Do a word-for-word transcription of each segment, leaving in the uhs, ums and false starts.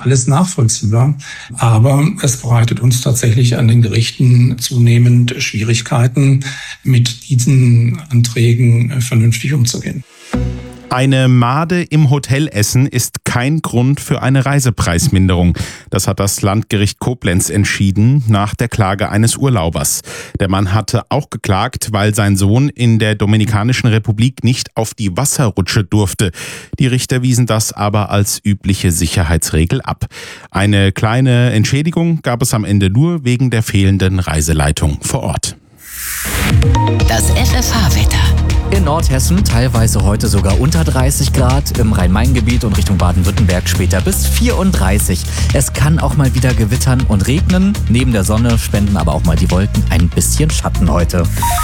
alles nachvollziehbar. Aber es bereitet uns tatsächlich an den Gerichten zunehmend Schwierigkeiten, mit diesen Anträgen vernünftig umzugehen. Eine Made im Hotelessen ist kein Grund für eine Reisepreisminderung. Das hat das Landgericht Koblenz entschieden nach der Klage eines Urlaubers. Der Mann hatte auch geklagt, weil sein Sohn in der Dominikanischen Republik nicht auf die Wasserrutsche durfte. Die Richter wiesen das aber als übliche Sicherheitsregel ab. Eine kleine Entschädigung gab es am Ende nur wegen der fehlenden Reiseleitung vor Ort. Das F F H-Wetter. In Nordhessen teilweise heute sogar unter dreißig Grad, im Rhein-Main-Gebiet und Richtung Baden-Württemberg später bis vierunddreißig. Es kann auch mal wieder gewittern und regnen. Neben der Sonne spenden aber auch mal die Wolken ein bisschen Schatten heute.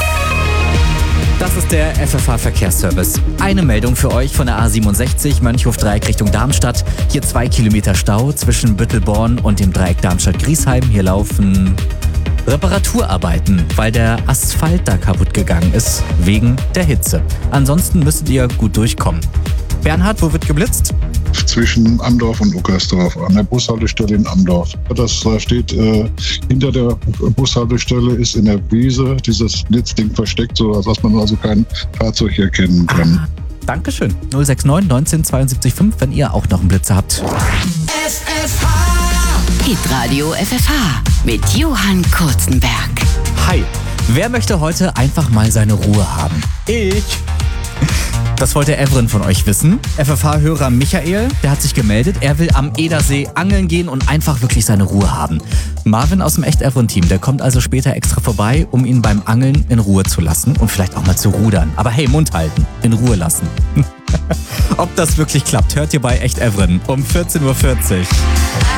Das ist der F F H-Verkehrsservice. Eine Meldung für euch von der A siebenundsechzig Mönchhof-Dreieck Richtung Darmstadt. Hier zwei Kilometer Stau zwischen Büttelborn und dem Dreieck Darmstadt-Griesheim. Hier laufen Reparaturarbeiten, weil der Asphalt da kaputt gegangen ist, wegen der Hitze. Ansonsten müsstet ihr gut durchkommen. Bernhard, wo wird geblitzt? Zwischen Amdorf und Uckersdorf, an der Bushaltestelle in Amdorf. Das steht äh, hinter der Bushaltestelle, ist in der Wiese dieses Blitzding versteckt, so dass man also kein Fahrzeug erkennen kann. Ah, Dankeschön. null sechs neun neunzehn zweiundsiebzig fünf, wenn ihr auch noch einen Blitzer habt. F F H. Hitradio F F H mit Johann Kurzenberg. Hi, wer möchte heute einfach mal seine Ruhe haben? Ich. Das wollte Evren von euch wissen. F F H-Hörer Michael, der hat sich gemeldet. Er will am Edersee angeln gehen und einfach wirklich seine Ruhe haben. Marvin aus dem Echt-Evren-Team, der kommt also später extra vorbei, um ihn beim Angeln in Ruhe zu lassen und vielleicht auch mal zu rudern. Aber hey, Mund halten, in Ruhe lassen. Ob das wirklich klappt, hört ihr bei Echt-Evren um vierzehn Uhr vierzig.